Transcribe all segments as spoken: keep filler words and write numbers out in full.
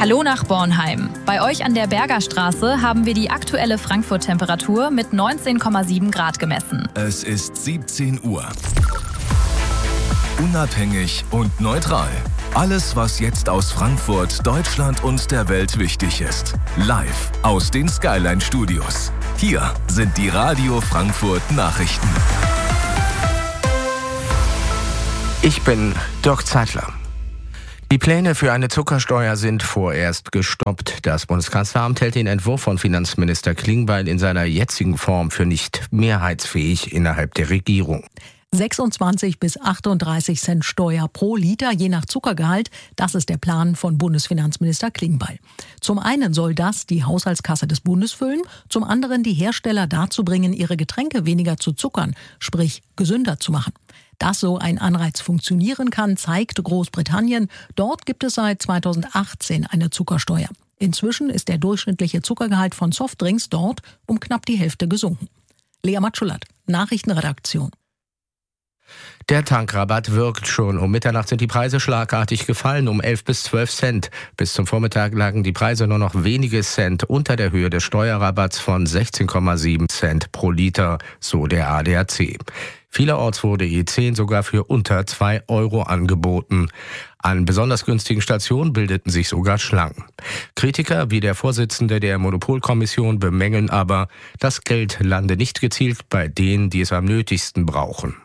Hallo nach Bornheim. Bei euch an der Bergerstraße haben wir die aktuelle Frankfurt-Temperatur mit neunzehn Komma sieben Grad gemessen. Es ist siebzehn Uhr. Unabhängig und neutral. Alles, was jetzt aus Frankfurt, Deutschland und der Welt wichtig ist. Live aus den Skyline Studios. Hier sind die Radio Frankfurt Nachrichten. Ich bin Dirk Zeitler. Die Pläne für eine Zuckersteuer sind vorerst gestoppt. Das Bundeskanzleramt hält den Entwurf von Finanzminister Klingbeil in seiner jetzigen Form für nicht mehrheitsfähig innerhalb der Regierung. sechsundzwanzig bis achtunddreißig Cent Steuer pro Liter, je nach Zuckergehalt. Das ist der Plan von Bundesfinanzminister Klingbeil. Zum einen soll das die Haushaltskasse des Bundes füllen, zum anderen die Hersteller dazu bringen, ihre Getränke weniger zu zuckern, sprich gesünder zu machen. Dass so ein Anreiz funktionieren kann, zeigt Großbritannien. Dort gibt es seit zweitausendachtzehn eine Zuckersteuer. Inzwischen ist der durchschnittliche Zuckergehalt von Softdrinks dort um knapp die Hälfte gesunken. Lea Matschulat, Nachrichtenredaktion. Der Tankrabatt wirkt schon. Um Mitternacht sind die Preise schlagartig gefallen, um elf bis zwölf Cent. Bis zum Vormittag lagen die Preise nur noch wenige Cent unter der Höhe des Steuerrabatts von sechzehn Komma sieben Cent pro Liter, so der A D A C. Vielerorts wurde E zehn sogar für unter zwei Euro angeboten. An besonders günstigen Stationen bildeten sich sogar Schlangen. Kritiker wie der Vorsitzende der Monopolkommission bemängeln aber, das Geld lande nicht gezielt bei denen, die es am nötigsten brauchen.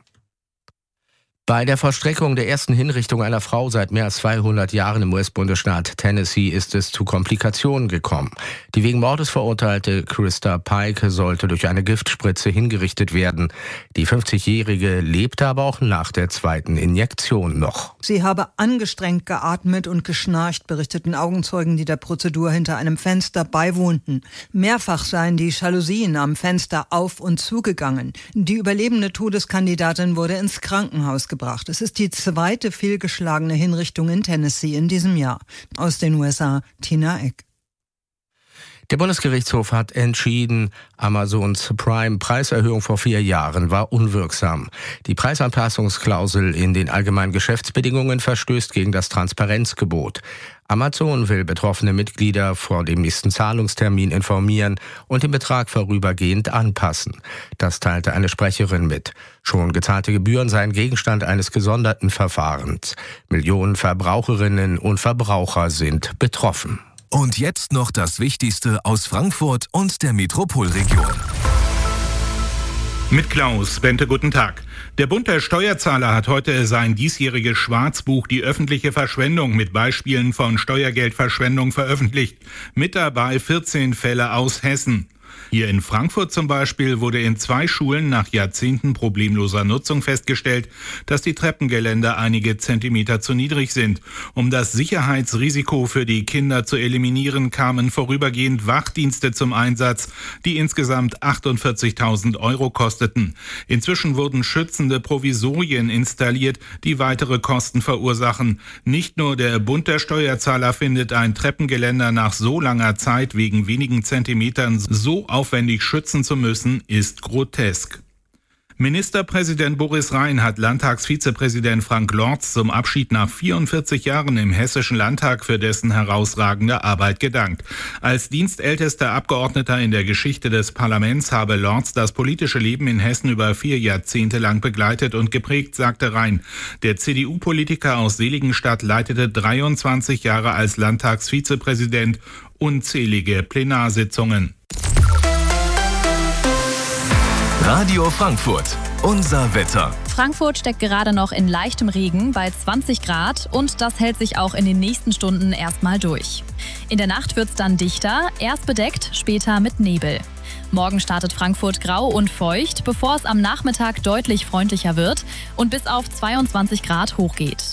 Bei der Vollstreckung der ersten Hinrichtung einer Frau seit mehr als zweihundert Jahren im U S-Bundesstaat Tennessee ist es zu Komplikationen gekommen. Die wegen Mordes verurteilte Krista Pike sollte durch eine Giftspritze hingerichtet werden. Die fünfzigjährige lebte aber auch nach der zweiten Injektion noch. Sie habe angestrengt geatmet und geschnarcht, berichteten Augenzeugen, die der Prozedur hinter einem Fenster beiwohnten. Mehrfach seien die Jalousien am Fenster auf und zugegangen. Die überlebende Todeskandidatin wurde ins Krankenhaus gebracht. Es ist die zweite fehlgeschlagene Hinrichtung in Tennessee in diesem Jahr. Aus den U S A, Tina Eck. Der Bundesgerichtshof hat entschieden, Amazons Prime-Preiserhöhung vor vier Jahren war unwirksam. Die Preisanpassungsklausel in den allgemeinen Geschäftsbedingungen verstößt gegen das Transparenzgebot. Amazon will betroffene Mitglieder vor dem nächsten Zahlungstermin informieren und den Betrag vorübergehend anpassen. Das teilte eine Sprecherin mit. Schon gezahlte Gebühren seien Gegenstand eines gesonderten Verfahrens. Millionen Verbraucherinnen und Verbraucher sind betroffen. Und jetzt noch das Wichtigste aus Frankfurt und der Metropolregion. Mit Klaus Bente, guten Tag. Der Bund der Steuerzahler hat heute sein diesjähriges Schwarzbuch Die öffentliche Verschwendung mit Beispielen von Steuergeldverschwendung veröffentlicht. Mit dabei vierzehn Fälle aus Hessen. Hier in Frankfurt zum Beispiel wurde in zwei Schulen nach Jahrzehnten problemloser Nutzung festgestellt, dass die Treppengeländer einige Zentimeter zu niedrig sind. Um das Sicherheitsrisiko für die Kinder zu eliminieren, kamen vorübergehend Wachdienste zum Einsatz, die insgesamt achtundvierzigtausend Euro kosteten. Inzwischen wurden schützende Provisorien installiert, die weitere Kosten verursachen. Nicht nur der Bund der Steuerzahler findet ein Treppengeländer nach so langer Zeit wegen wenigen Zentimetern so aufwendig schützen zu müssen, ist grotesk. Ministerpräsident Boris Rhein hat Landtagsvizepräsident Frank Lorz zum Abschied nach vierundvierzig Jahren im Hessischen Landtag für dessen herausragende Arbeit gedankt. Als dienstältester Abgeordneter in der Geschichte des Parlaments habe Lorz das politische Leben in Hessen über vier Jahrzehnte lang begleitet und geprägt, sagte Rhein. Der C D U-Politiker aus Seligenstadt leitete dreiundzwanzig Jahre als Landtagsvizepräsident unzählige Plenarsitzungen. Radio Frankfurt, unser Wetter. Frankfurt steckt gerade noch in leichtem Regen bei zwanzig Grad und das hält sich auch in den nächsten Stunden erstmal durch. In der Nacht wird's dann dichter, erst bedeckt, später mit Nebel. Morgen startet Frankfurt grau und feucht, bevor es am Nachmittag deutlich freundlicher wird und bis auf zweiundzwanzig Grad hochgeht.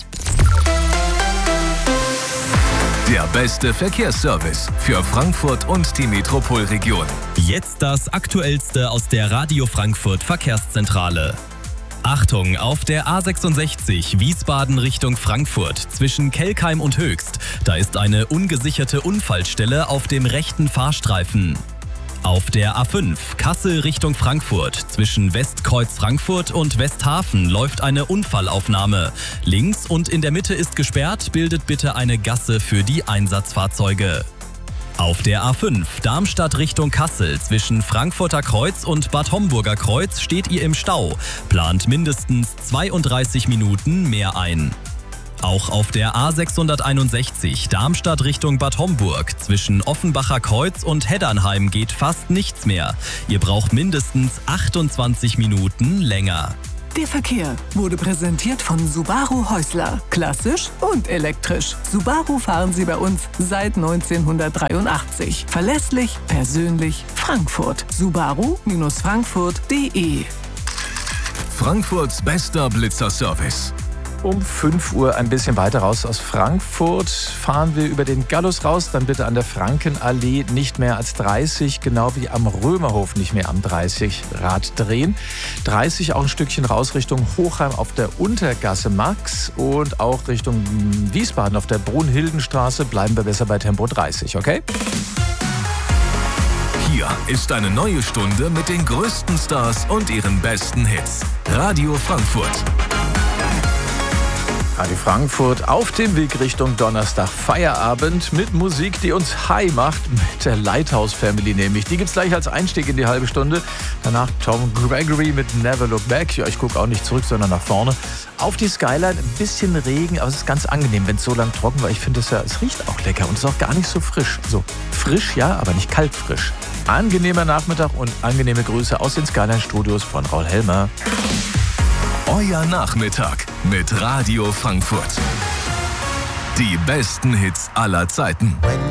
Der beste Verkehrsservice für Frankfurt und die Metropolregion. Jetzt das Aktuellste aus der Radio Frankfurt Verkehrszentrale. Achtung, auf der A sechsundsechzig Wiesbaden Richtung Frankfurt zwischen Kelkheim und Höchst. Da ist eine ungesicherte Unfallstelle auf dem rechten Fahrstreifen. Auf der A fünf Kassel Richtung Frankfurt zwischen Westkreuz Frankfurt und Westhafen läuft eine Unfallaufnahme. Links und in der Mitte ist gesperrt, bildet bitte eine Gasse für die Einsatzfahrzeuge. Auf der A fünf Darmstadt Richtung Kassel zwischen Frankfurter Kreuz und Bad Homburger Kreuz steht ihr im Stau. Plant mindestens zweiunddreißig Minuten mehr ein. Auch auf der A sechshunderteinundsechzig Darmstadt Richtung Bad Homburg zwischen Offenbacher Kreuz und Heddernheim geht fast nichts mehr. Ihr braucht mindestens achtundzwanzig Minuten länger. Der Verkehr wurde präsentiert von Subaru Häusler. Klassisch und elektrisch. Subaru fahren Sie bei uns seit neunzehnhundertdreiundachtzig. Verlässlich, persönlich, Frankfurt. Subaru Frankfurt punkt de. Frankfurts bester Blitzerservice. Um fünf Uhr ein bisschen weiter raus aus Frankfurt fahren wir über den Gallus raus, dann bitte an der Frankenallee nicht mehr als dreißig, genau wie am Römerhof nicht mehr am dreißig Grad drehen. dreißig auch ein Stückchen raus Richtung Hochheim auf der Untergasse Max und auch Richtung Wiesbaden auf der Brunhildenstraße bleiben wir besser bei Tempo dreißig, okay? Hier ist eine neue Stunde mit den größten Stars und ihren besten Hits. Radio Frankfurt. Radio Frankfurt auf dem Weg Richtung Donnerstag Feierabend mit Musik, die uns high macht, mit der Lighthouse Family nämlich. Die gibt's gleich als Einstieg in die halbe Stunde. Danach Tom Gregory mit Never Look Back. Ja, ich gucke auch nicht zurück, sondern nach vorne. Auf die Skyline ein bisschen Regen, aber es ist ganz angenehm, wenn es so lang trocken war. Ich finde es ja, es riecht auch lecker und es ist auch gar nicht so frisch. So frisch, ja, aber nicht kalt frisch. Angenehmer Nachmittag und angenehme Grüße aus den Skyline Studios von Raul Helmer. Euer Nachmittag mit Radio Frankfurt. Die besten Hits aller Zeiten.